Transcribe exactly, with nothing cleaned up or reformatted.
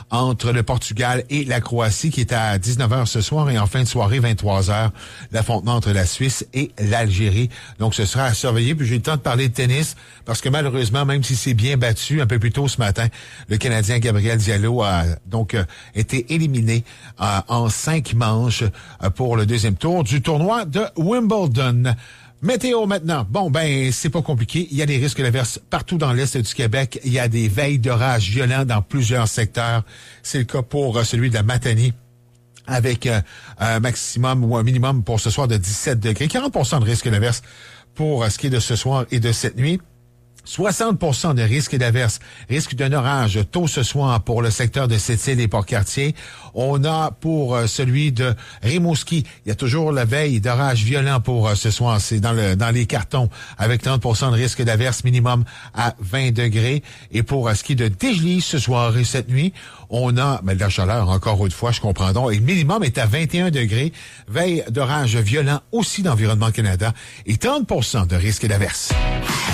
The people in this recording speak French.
entre le Portugal et la Croatie qui est à dix-neuf heures ce soir et en fin de soirée, vingt-trois heures, l'affrontement entre la Suisse et l'Algérie. Donc, ce sera à surveiller. Puis, j'ai eu le temps de parler de tennis parce que malheureusement, même si c'est bien battu un peu plus tôt ce matin, le Canadien Gabriel Diallo a donc euh, été éliminé euh, en cinq manches euh, pour le deuxième tour du tournoi de Wimbledon. Météo maintenant. Bon, ben, c'est pas compliqué. Il y a des risques d'averse partout dans l'est du Québec. Il y a des veilles d'orage violents dans plusieurs secteurs. C'est le cas pour euh, celui de la Matanie, avec euh, un maximum ou un minimum pour ce soir de dix-sept degrés. quarante pour cent de risque d'averse pour euh, ce qui est de ce soir et de cette nuit. soixante pour cent de risque d'averse, risque d'un orage tôt ce soir pour le secteur de Sept-Îles et Port-Cartier. On a pour euh, celui de Rimouski, il y a toujours la veille d'orage violent pour euh, ce soir. C'est dans le dans les cartons avec trente pour cent de risque d'averse minimum à vingt degrés. Et pour euh, ce qui est de Dégelis ce soir et cette nuit, on a mais de la chaleur encore une fois, je comprends donc. Et le minimum est à vingt et un degrés. Veille d'orage violent aussi d'Environnement Canada et trente pour cent de risque d'averse.